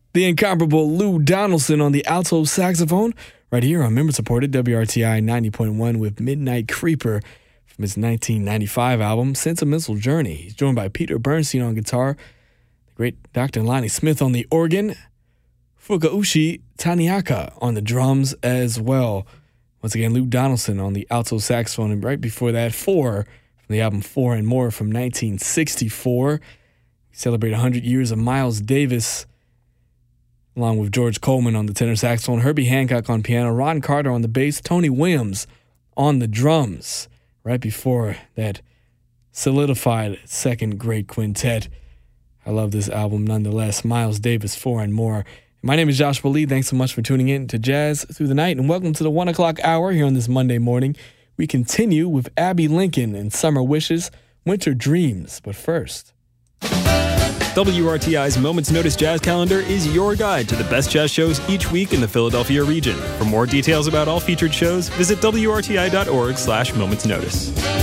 The incomparable Lou Donaldson on the alto saxophone, right here on member-supported WRTI 90.1 with Midnight Creeper from his 1995 album, Sentimental Journey. He's joined by Peter Bernstein on guitar, the great Dr. Lonnie Smith on the organ, Fukaushi Taniaka on the drums as well. Once again, Lou Donaldson on the alto saxophone, and right before that, Four from the album Four and More from 1964. We celebrate 100 years of Miles Davis, along with George Coleman on the tenor saxophone, Herbie Hancock on piano, Ron Carter on the bass, Tony Williams on the drums. Right before that solidified second great quintet. I love this album nonetheless. Miles Davis, Four and More. My name is Joshua Lee. Thanks so much for tuning in to Jazz Through the Night, and welcome to the 1 o'clock hour here on this Monday morning. We continue with Abby Lincoln and Summer Wishes, Winter Dreams. But first, WRTI's Moments Notice Jazz Calendar is your guide to the best jazz shows each week in the Philadelphia region. For more details about all featured shows, visit WRTI.org/momentsnotice.